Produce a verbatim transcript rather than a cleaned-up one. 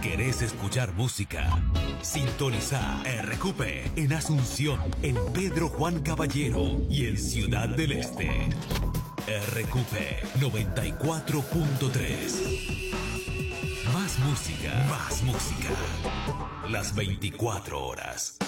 ¿Querés escuchar música? Sintoniza R Q P en Asunción, en Pedro Juan Caballero y en Ciudad del Este. R Q P noventa y cuatro punto tres. Más música, más música. Las veinticuatro horas.